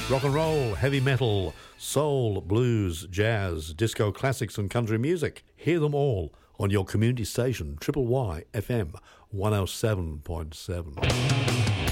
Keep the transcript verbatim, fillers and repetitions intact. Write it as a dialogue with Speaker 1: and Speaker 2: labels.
Speaker 1: Rock and roll, heavy metal, soul, blues, jazz, disco classics and country music. Hear them all on your community station, Triple Y F M one oh seven point seven.